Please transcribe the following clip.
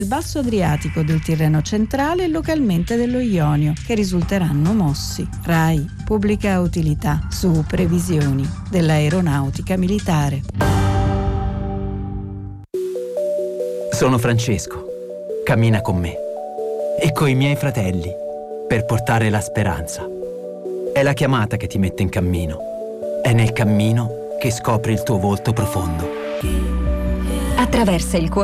del Basso Adriatico, del Tirreno centrale e localmente dello Ionio, che risulteranno mossi. RAI Pubblica Utilità su previsioni dell'aeronautica militare. Sono Francesco. Cammina con me e coi miei fratelli per portare la speranza. È la chiamata che ti mette in cammino. È nel cammino che scopri il tuo volto profondo. Attraversa il cuore